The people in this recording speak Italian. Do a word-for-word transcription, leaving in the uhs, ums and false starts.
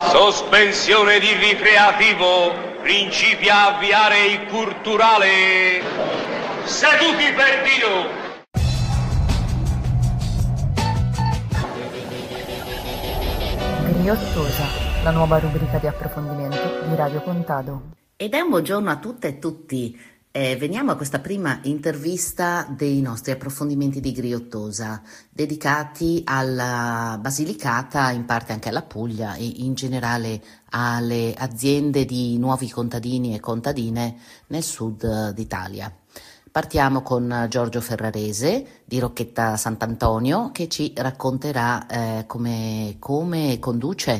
Sospensione di ricreativo, principia a avviare il culturale. Seduti per Dio! Griottosa, la nuova rubrica di approfondimento di Radio Contado. Ed è un buongiorno a tutte e tutti. Eh, veniamo a questa prima intervista dei nostri approfondimenti di Griottosa, dedicati alla Basilicata, in parte anche alla Puglia e in generale alle aziende di nuovi contadini e contadine nel sud d'Italia. Partiamo con Giorgio Ferrarese di Rocchetta Sant'Antonio, che ci racconterà eh, come, come conduce